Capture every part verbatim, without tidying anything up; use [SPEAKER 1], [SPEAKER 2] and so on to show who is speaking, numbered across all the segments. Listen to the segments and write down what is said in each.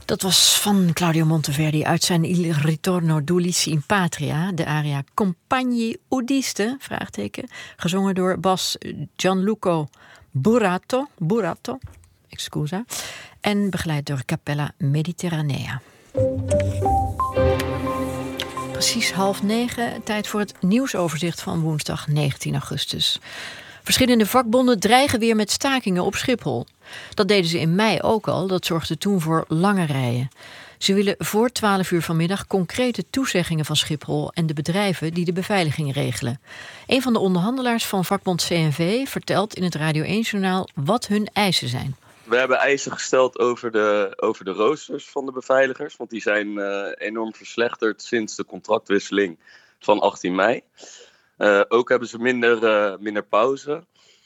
[SPEAKER 1] Dat was van Claudio Monteverdi uit zijn Il ritorno d'Ulisse in patria, de aria Compagni Udiste, vraagteken, gezongen door bas Gianluco Burato, Burato, excusa, en begeleid door Cappella Mediterranea. Precies half negen, tijd voor het nieuwsoverzicht van woensdag negentien augustus. Verschillende vakbonden dreigen weer met stakingen op Schiphol. Dat deden ze in mei ook al, dat zorgde toen voor lange rijen. Ze willen voor twaalf uur vanmiddag concrete toezeggingen van Schiphol en de bedrijven die de beveiliging regelen. Een van de onderhandelaars van vakbond C N V vertelt in het Radio één-journaal wat hun eisen zijn.
[SPEAKER 2] We hebben eisen gesteld over de, over de roosters van de beveiligers, want die zijn uh, enorm verslechterd sinds de contractwisseling van achttien mei. Uh, ook hebben ze minder, uh, minder pauze.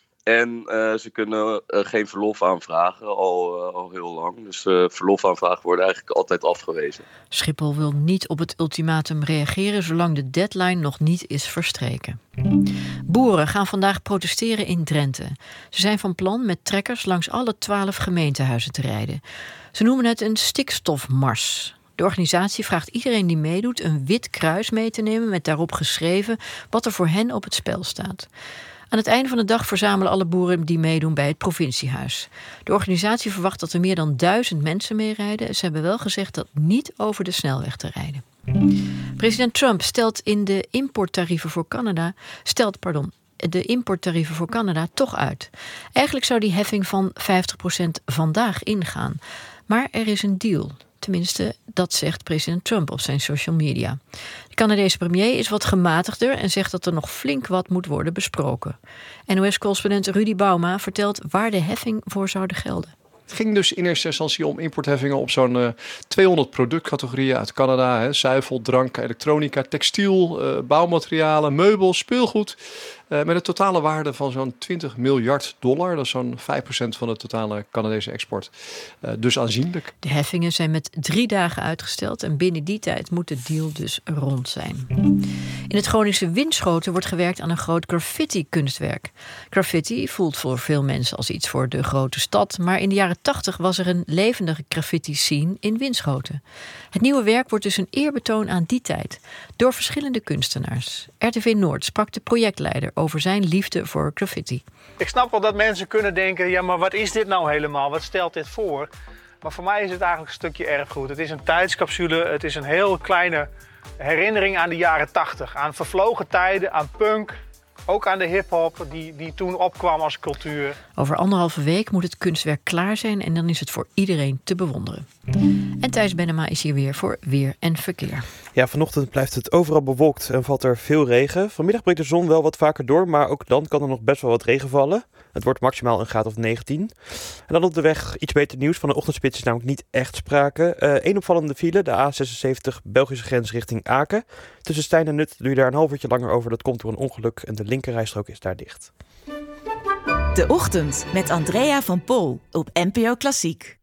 [SPEAKER 2] En uh, ze kunnen uh, geen verlof aanvragen, al, uh, al heel lang. Dus uh, verlofaanvragen worden eigenlijk altijd afgewezen.
[SPEAKER 1] Schiphol wil niet op het ultimatum reageren zolang de deadline nog niet is verstreken. Boeren gaan vandaag protesteren in Drenthe. Ze zijn van plan met trekkers langs alle twaalf gemeentehuizen te rijden. Ze noemen het een stikstofmars. De organisatie vraagt iedereen die meedoet een wit kruis mee te nemen met daarop geschreven wat er voor hen op het spel staat. Aan het einde van de dag verzamelen alle boeren die meedoen bij het provinciehuis. De organisatie verwacht dat er meer dan duizend mensen meerijden. Ze hebben wel gezegd dat niet over de snelweg te rijden. President Trump stelt in de importtarieven voor Canada, stelt, pardon, de importtarieven voor Canada toch uit. Eigenlijk zou die heffing van vijftig procent vandaag ingaan. Maar er is een deal. Tenminste, dat zegt president Trump op zijn social media. De Canadese premier is wat gematigder en zegt dat er nog flink wat moet worden besproken. N O S-correspondent Rudy Bauma vertelt waar de heffing voor zouden gelden.
[SPEAKER 3] Het ging dus in eerste instantie om importheffingen op zo'n uh, tweehonderd productcategorieën uit Canada. Hè. Zuivel, drank, elektronica, textiel, uh, bouwmaterialen, meubels, speelgoed. Uh, met een totale waarde van zo'n twintig miljard dollar. Dat is zo'n vijf procent van de totale Canadese export. Uh, dus aanzienlijk.
[SPEAKER 1] De heffingen zijn met drie dagen uitgesteld en binnen die tijd moet de deal dus rond zijn. In het Groningse Winschoten wordt gewerkt aan een groot graffiti-kunstwerk. Graffiti voelt voor veel mensen als iets voor de grote stad, maar in de jaren tachtig was er een levendige graffiti-scene in Winschoten. Het nieuwe werk wordt dus een eerbetoon aan die tijd, door verschillende kunstenaars. R T V Noord sprak de projectleider over zijn liefde voor graffiti.
[SPEAKER 4] Ik snap wel dat mensen kunnen denken, ja, maar wat is dit nou helemaal? Wat stelt dit voor? Maar voor mij is het eigenlijk een stukje erfgoed. Het is een tijdscapsule, het is een heel kleine herinnering aan de jaren tachtig. Aan vervlogen tijden, aan punk, ook aan de hiphop die, die toen opkwam als cultuur.
[SPEAKER 1] Over anderhalve week moet het kunstwerk klaar zijn en dan is het voor iedereen te bewonderen. En Thijs Bennema is hier weer voor Weer en Verkeer.
[SPEAKER 5] Ja, vanochtend blijft het overal bewolkt en valt er veel regen. Vanmiddag breekt de zon wel wat vaker door, maar ook dan kan er nog best wel wat regen vallen. Het wordt maximaal een graad of negentien. En dan op de weg iets beter nieuws. Van de ochtendspits is namelijk niet echt sprake. Eén uh, opvallende file, de A zesenzeventig Belgische grens richting Aken. Tussen Stein en Nut doe je daar een half uurtje langer over. Dat komt door een ongeluk en de linkerrijstrook is daar dicht.
[SPEAKER 6] De Ochtend met Andrea van Pol op N P O Klassiek.